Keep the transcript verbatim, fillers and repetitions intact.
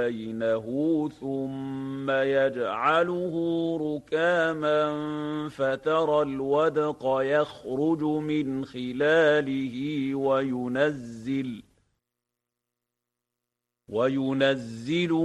بينه ثم يجعله ركاما فترى الودق يخرج من خلاله وينزل وينزل